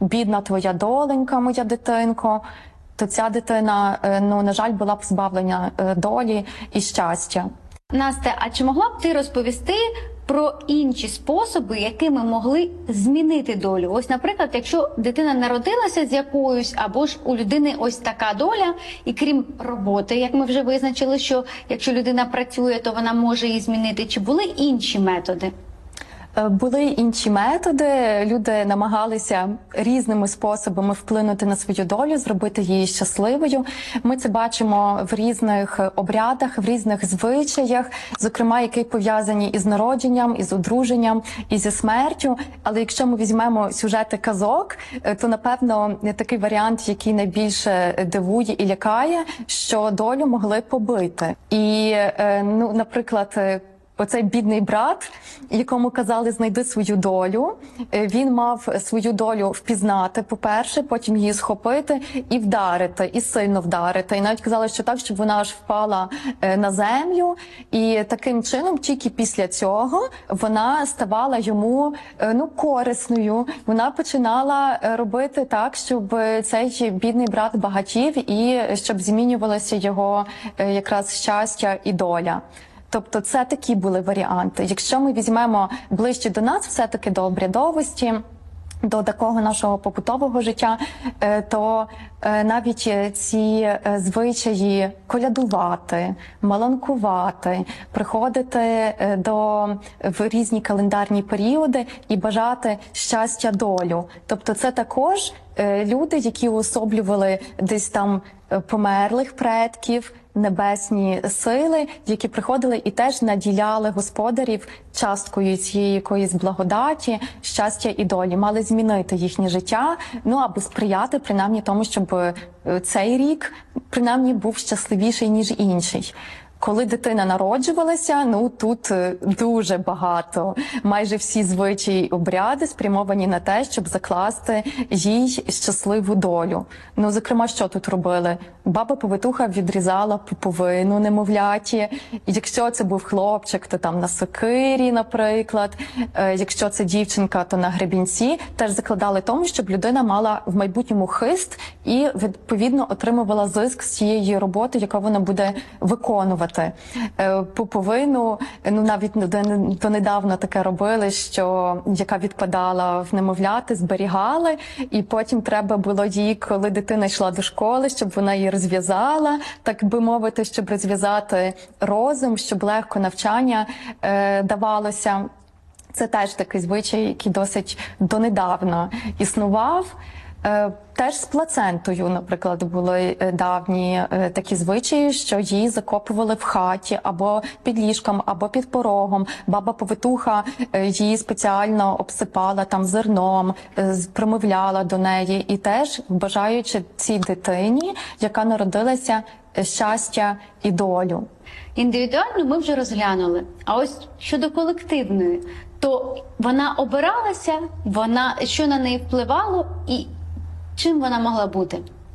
бідна твоя доленька, моя дитинко, то ця дитина, ну, на жаль, була позбавлена долі і щастя. Настя, а чи могла б ти розповісти про інші способи, якими могли змінити долю? Ось, наприклад, якщо дитина народилася з якоюсь, або ж у людини ось така доля, і крім роботи, як ми вже визначили, що якщо людина працює, то вона може її змінити. Чи були інші методи? Були інші методи, люди намагалися різними способами вплинути на свою долю, зробити її щасливою. Ми це бачимо в різних обрядах, в різних звичаях, зокрема, які пов'язані із народженням, із одруженням, і зі смертю. Але якщо ми візьмемо сюжети казок, то, напевно, такий варіант, який найбільше дивує і лякає, що долю могли побити. І, ну, наприклад, оцей бідний брат, якому казали «знайди свою долю», він мав свою долю впізнати, по-перше, потім її схопити і вдарити, і сильно вдарити. І навіть казали, що так, щоб вона аж впала на землю. І таким чином, тільки після цього, вона ставала йому, ну, корисною. Вона починала робити так, щоб цей бідний брат багатів і щоб змінювалося його якраз щастя і доля. Тобто це такі були варіанти. Якщо ми візьмемо ближче до нас, все-таки до обрядовості, до такого нашого побутового життя, то навіть ці звичаї колядувати, маланкувати, приходити в різні календарні періоди і бажати щастя, долю. Тобто це також люди, які уособлювали десь там померлих предків, небесні сили, які приходили і теж наділяли господарів часткою цієї якоїсь благодаті, щастя і долі, мали змінити їхнє життя, ну або сприяти принаймні тому, щоб цей рік принаймні був щасливіший, ніж інший. Коли дитина народжувалася, ну тут дуже багато, майже всі звичаї і обряди спрямовані на те, щоб закласти їй щасливу долю. Ну, зокрема, що тут робили? Баба-повитуха відрізала пуповину немовляті. Якщо це був хлопчик, то там на сокирі, наприклад. Якщо це дівчинка, то на гребінці. Теж закладали тому, щоб людина мала в майбутньому хист і, відповідно, отримувала зиск з цієї роботи, яку вона буде виконувати. Пуповину, ну навіть донедавна таке робили, що яка відпадала в немовляти, зберігали, і потім треба було їй, коли дитина йшла до школи, щоб вона її розв'язала, так би мовити, щоб розв'язати розум, щоб легко навчання давалося. Це теж такий звичай, який досить донедавна існував. Теж з плацентою, наприклад, були давні такі звичаї, що її закопували в хаті, або під ліжком, або під порогом. Баба-повитуха її спеціально обсипала там зерном, промовляла до неї. І теж бажаючи цій дитині, яка народилася, щастя і долю. Індивідуально ми вже розглянули. А ось щодо колективної, то вона обиралася, що на неї впливало і чим вона могла бути?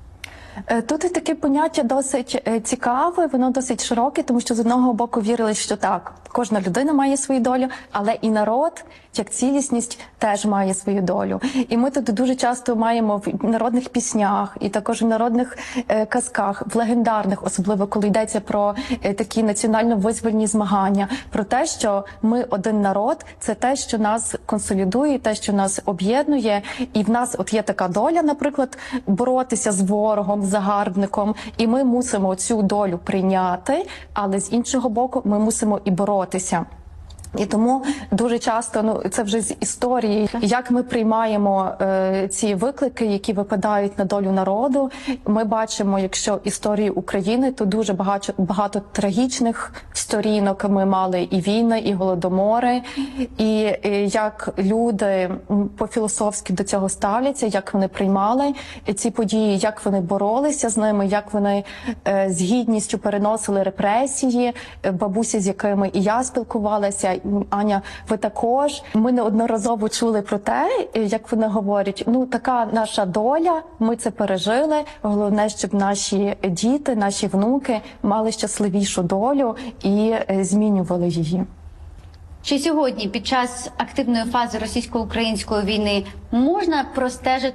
Тут таке поняття досить цікаве, воно досить широке, тому що з одного боку вірили, що так, кожна людина має свою долю, але і народ, як цілісність, теж має свою долю. І ми тут дуже часто маємо в народних піснях, і також в народних казках, в легендарних, особливо коли йдеться про такі національно-визвольні змагання, про те, що ми один народ, це те, що нас консолідує, те, що нас об'єднує, і в нас от є така доля, наприклад, боротися з ворогом, з загарбником, і ми мусимо цю долю прийняти, але з іншого боку ми мусимо і боротися. І тому дуже часто, ну це вже з історії, як ми приймаємо ці виклики, які випадають на долю народу. Ми бачимо, якщо історії України, то дуже багато трагічних сторінок. Ми мали і війни, і голодомори, і як люди по-філософськи до цього ставляться, як вони приймали ці події, як вони боролися з ними, як вони з гідністю переносили репресії, бабусі, з якими і я спілкувалася, Аня, ви також. Ми неодноразово чули про те, як вони говорять, ну така наша доля, ми це пережили, головне, щоб наші діти, наші внуки мали щасливішу долю і змінювали її. Чи сьогодні, під час активної фази російсько-української війни, можна простежити